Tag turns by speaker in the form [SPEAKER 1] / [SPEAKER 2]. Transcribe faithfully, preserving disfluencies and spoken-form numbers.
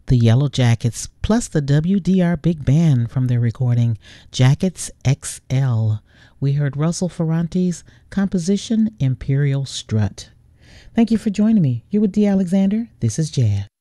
[SPEAKER 1] the Yellow Jackets, plus the W D R Big Band from their recording Jackets X L. We heard Russell Ferrante's composition Imperial Strut. Thank you for joining me. You're with Dee Alexander. This is Jazz.